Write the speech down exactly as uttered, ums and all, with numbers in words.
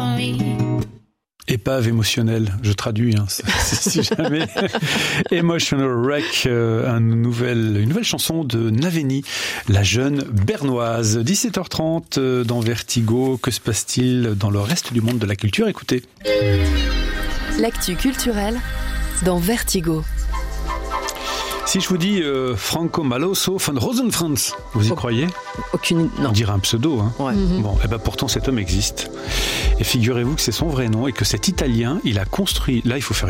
about me. Épave émotionnelle, je traduis, hein, si jamais. Emotional Wreck, euh, une, nouvelle, une nouvelle chanson de Naveni, la jeune bernoise. dix-sept heures trente euh, dans Vertigo. Que se passe-t-il dans le reste du monde de la culture? Écoutez. L'actu culturelle dans Vertigo. Si je vous dis euh, Franco Maloso von Rosenfranz, vous y oh, croyez? Aucune, non. On dirait un pseudo, hein. Ouais. Mm-hmm. Bon, et ben pourtant cet homme existe. Et figurez-vous que c'est son vrai nom et que cet Italien, il a construit. Là, il faut faire